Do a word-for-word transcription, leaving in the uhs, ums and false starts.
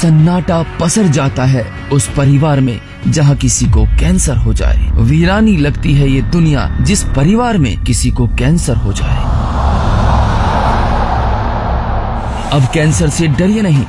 सन्नाटा पसर जाता है उस परिवार में जहाँ किसी को कैंसर हो जाए। वीरानी लगती है ये दुनिया जिस परिवार में किसी को कैंसर हो जाए। अब कैंसर से डरिए नहीं,